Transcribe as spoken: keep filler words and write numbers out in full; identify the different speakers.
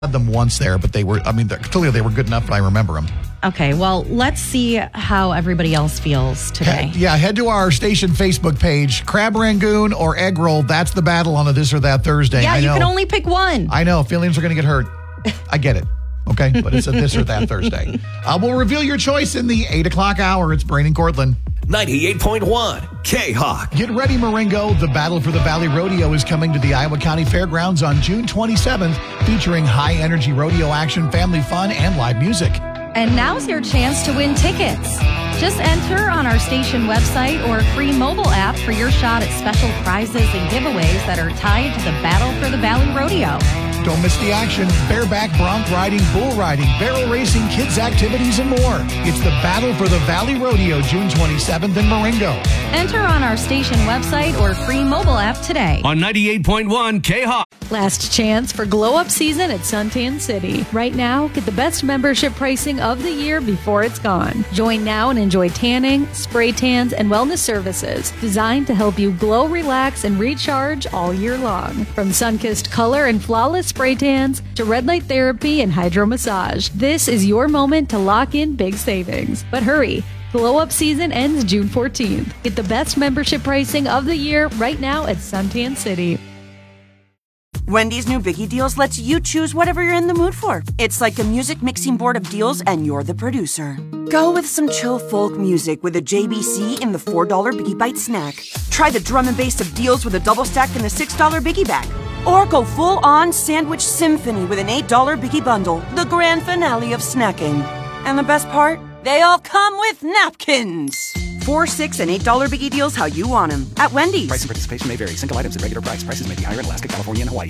Speaker 1: had them once there, but they were, I mean, clearly they were good enough, but I remember them.
Speaker 2: Okay, well, let's see how everybody else feels today.
Speaker 1: Head, yeah, head to our station Facebook page. Crab Rangoon or egg roll, that's the battle on a This or That Thursday.
Speaker 2: Yeah,
Speaker 1: I
Speaker 2: you
Speaker 1: know.
Speaker 2: can only pick one.
Speaker 1: I know, feelings are going to get hurt. I get it. Okay, but it's a This or That Thursday. Uh, we'll reveal your choice in the eight o'clock hour. It's Brain and Cortland.
Speaker 3: ninety-eight point one K-Hawk.
Speaker 1: Get ready, Marengo. The Battle for the Valley Rodeo is coming to the Iowa County Fairgrounds on June twenty-seventh, featuring high-energy rodeo action, family fun, and live music.
Speaker 2: And now's your chance to win tickets. Just enter on our station website or free mobile app for your shot at special prizes and giveaways that are tied to the Battle for the Valley Rodeo.
Speaker 1: Don't miss the action. Bareback bronc riding, bull riding, barrel racing, kids activities, and more. It's the Battle for the Valley Rodeo, June twenty-seventh in Marengo.
Speaker 2: Enter on our station website or free mobile app today.
Speaker 3: On ninety-eight point one K-Hawk.
Speaker 4: Last chance for glow up season at Suntan City. Right now, get the best membership pricing of the year before it's gone. Join now and enjoy tanning, spray tans, and wellness services designed to help you glow, relax, and recharge all year long. From sun-kissed color and flawless spray tans to red light therapy and hydro massage, this is your moment to lock in big savings. But hurry! Glow Up season ends June fourteenth. Get the best membership pricing of the year right now at Suntan City.
Speaker 5: Wendy's new Biggie Deals lets you choose whatever you're in the mood for. It's like a music mixing board of deals, and you're the producer. Go with some chill folk music with a J B C in the four dollar Biggie Bite snack. Try the drum and bass of deals with a double stack in the six dollar Biggie bag. Or go full-on sandwich symphony with an eight dollar Biggie bundle, the grand finale of snacking. And the best part? They all come with napkins. Four, six, and eight dollar Biggie Deals how you want them. At Wendy's.
Speaker 6: Price and participation may vary. Single items at regular price. Prices may be higher in Alaska, California, and Hawaii.